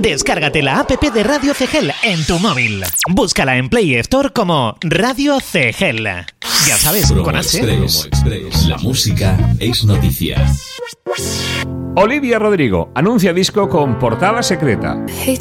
Descárgate la app de Radio CGEL en tu móvil. Búscala en Play Store como Radio CGEL. Ya sabes, Promo con H. Express. La música es noticia. Olivia Rodrigo anuncia disco con portada secreta.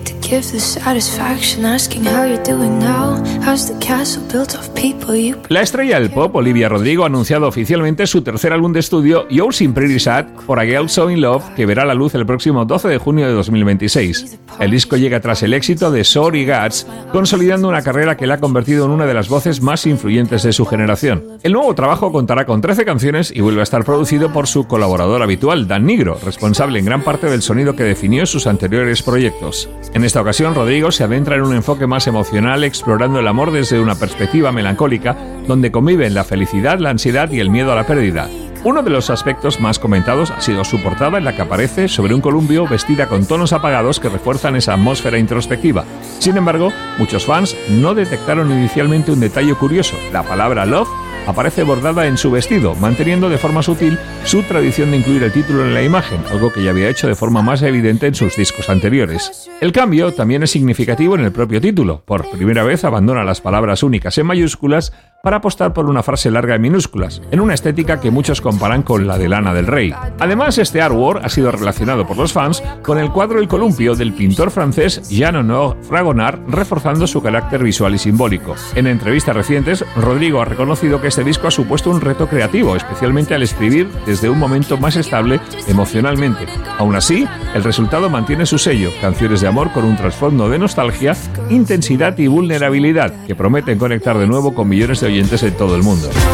La estrella del pop, Olivia Rodrigo, ha anunciado oficialmente su tercer álbum de estudio, You're Seem Pretty Sad, for a Girl So In Love, que verá la luz el próximo 12 de junio de 2026. El disco llega tras el éxito de Sorry Guts, consolidando una carrera que la ha convertido en una de las voces más influyentes de su generación. El nuevo trabajo contará con 13 canciones y vuelve a estar producido por su colaborador habitual, Dan Nigro, responsable en gran parte del sonido que definió sus anteriores proyectos. En esta ocasión, Rodrigo se adentra en un enfoque más emocional, explorando el amor desde una perspectiva melancólica, donde conviven la felicidad, la ansiedad y el miedo a la pérdida. Uno de los aspectos más comentados ha sido su portada, en la que aparece sobre un columpio vestida con tonos apagados que refuerzan esa atmósfera introspectiva. Sin embargo, muchos fans no detectaron inicialmente un detalle curioso: la palabra love aparece bordada en su vestido, manteniendo de forma sutil su tradición de incluir el título en la imagen, algo que ya había hecho de forma más evidente en sus discos anteriores. El cambio también es significativo en el propio título. Por primera vez abandona las palabras únicas en mayúsculas para apostar por una frase larga en minúsculas, en una estética que muchos comparan con la de Lana del Rey. Además, este artwork ha sido relacionado por los fans con el cuadro El columpio del pintor francés Jean-Honoré Fragonard, reforzando su carácter visual y simbólico. En entrevistas recientes, Rodrigo ha reconocido que este disco ha supuesto un reto creativo, especialmente al escribir desde un momento más estable emocionalmente. Aún así, el resultado mantiene su sello: canciones de amor con un trasfondo de nostalgia, intensidad y vulnerabilidad, que prometen conectar de nuevo con millones de oyentes en todo el mundo.